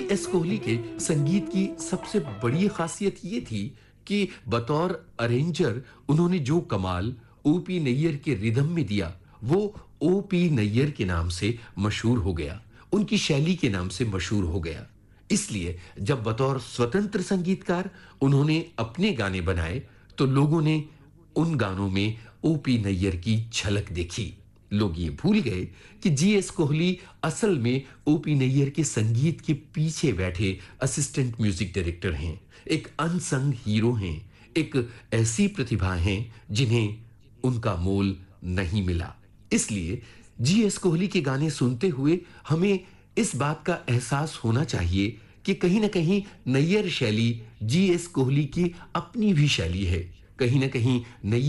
S Kohli के संगीत की सबसे बड़ी खासियत ये थी कि बतौर अरेंजर उन्होंने जो कमाल ओपी नैयर के रिदम में दिया, वो ओपी नैयर के नाम से मशहूर हो गया, उनकी शैली के नाम से मशहूर हो गया। इसलिए जब बतौर स्वतंत्र संगीतकार उन्होंने अपने गाने बनाए, तो लोगों ने उन गानों में ओपी नैयर की झलक देखी। लोग ये भूल गए कि जीएस कोहली असल में ओपी नैयर के संगीत के पीछे बैठे असिस्टेंट म्यूजिक डायरेक्टर हैं, एक अनसंग हीरो हैं, एक ऐसी प्रतिभा हैं जिन्हें उनका मोल नहीं मिला। इसलिए जीएस कोहली के गाने सुनते हुए हमें इस बात का एहसास होना चाहिए कि कहीं ना कहीं नैयर शैली जीएस कोहली की अपनी भी शैली है। कहीं ना कहीं नैयर